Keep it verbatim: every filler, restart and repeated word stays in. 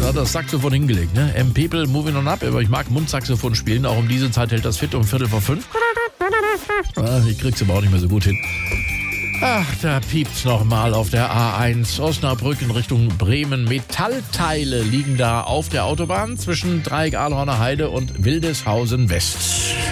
hat das Saxophon hingelegt. Ne? M. People, moving on up. Aber ich mag Mundsaxophon spielen. Auch um diese Zeit hält das fit um Viertel vor fünf. Ah, ich krieg's aber auch nicht mehr so gut hin. Ach, da piept's nochmal auf der A eins. Osnabrück in Richtung Bremen. Metallteile liegen da auf der Autobahn zwischen Dreieck Ahlhorner Heide und Wildeshausen West.